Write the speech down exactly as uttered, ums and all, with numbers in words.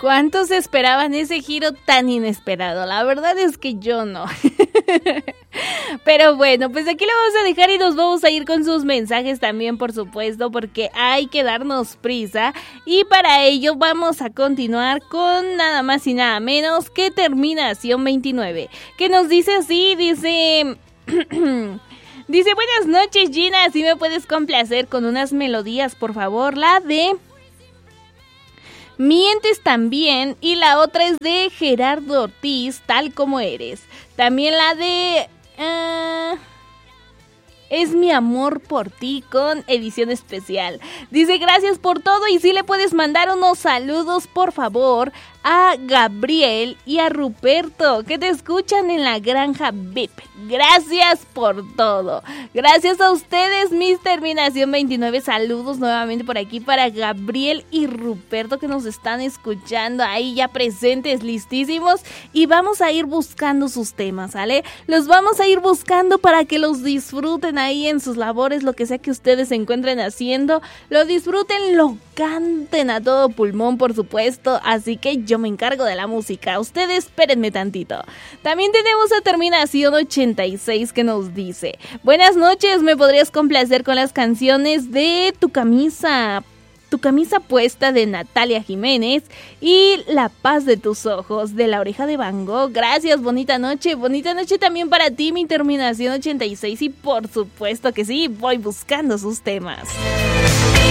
¿Cuántos esperaban ese giro tan inesperado? La verdad es que yo no. Pero bueno, pues aquí lo vamos a dejar y nos vamos a ir con sus mensajes también, por supuesto, porque hay que darnos prisa. Y para ello vamos a continuar con nada más y nada menos que Terminación veintinueve, que nos dice así, dice... Dice, buenas noches, Gina, si me puedes complacer con unas melodías, por favor, la de... Mientes también, y la otra es de Gerardo Ortiz, Tal como eres. También la de... Uh, es mi amor por ti, con edición especial. Dice, gracias por todo, y si le puedes mandar unos saludos, por favor, a Gabriel y a Ruperto, que te escuchan en la granja V I P. Gracias por todo. Gracias a ustedes, mis Terminación veintinueve. Saludos nuevamente por aquí para Gabriel y Ruperto, que nos están escuchando ahí ya presentes, listísimos. Y vamos a ir buscando sus temas, ¿vale? Los vamos a ir buscando para que los disfruten ahí en sus labores, lo que sea que ustedes se encuentren haciendo. Lo disfruten, lo canten a todo pulmón, por supuesto. Así que yo me encargo de la música. Ustedes espérenme tantito. También tenemos a Terminación ochenta y seis que nos dice: buenas noches, ¿me podrías complacer con las canciones de Tu camisa, Tu camisa puesta de Natalia Jiménez y La paz de tus ojos de La oreja de Van Gogh? Gracias, bonita noche. Bonita noche también para ti, mi Terminación ochenta y seis. Y por supuesto que sí, voy buscando sus temas.